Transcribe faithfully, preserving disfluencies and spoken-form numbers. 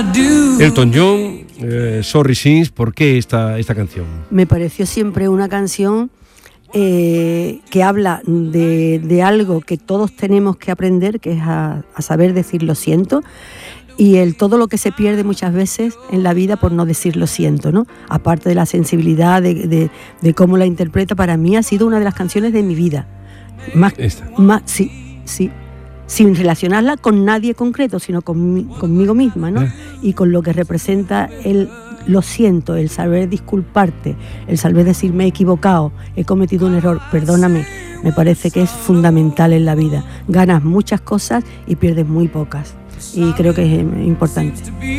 Elton John, eh, Sorry Sins, ¿por qué esta, esta canción? Me pareció siempre una canción eh, que habla de, de algo que todos tenemos que aprender, que es a, a saber decir lo siento, y el todo lo que se pierde muchas veces en la vida por no decir lo siento, ¿no? Aparte de la sensibilidad, de, de, de cómo la interpreta, para mí ha sido una de las canciones de mi vida. Más, más sí, sí. Sin relacionarla con nadie concreto, sino con, conmigo misma, ¿no? Eh. Y con lo que representa el lo siento, el saber disculparte, el saber decir me he equivocado, he cometido un error, perdóname, me parece que es fundamental en la vida. Ganas muchas cosas y pierdes muy pocas, y creo que es importante.